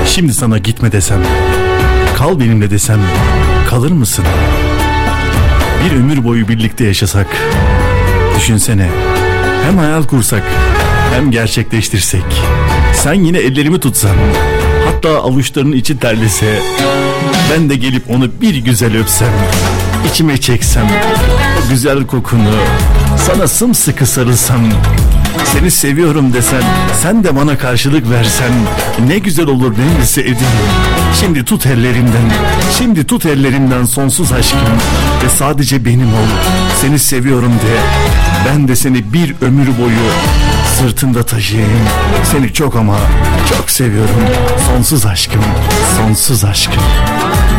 Şimdi sana gitme desem, kal benimle desem, kalır mısın? Bir ömür boyu birlikte yaşasak, düşünsene, hem hayal kursak, hem gerçekleştirsek. Sen yine ellerimi tutsan, hatta avuçlarının içi terlese, ben de gelip onu bir güzel öpsem, içime çeksem, o güzel kokunu, sana sımsıkı sarılsam, seni seviyorum desen, sen de bana karşılık versen, ne güzel olur değil mi sevdiğim? Şimdi tut ellerimden, şimdi tut ellerimden sonsuz aşkım ve sadece benim ol. Seni seviyorum de, ben de seni bir ömür boyu sırtımda taşıyayım. Seni çok ama çok seviyorum. Sonsuz aşkım, sonsuz aşkım.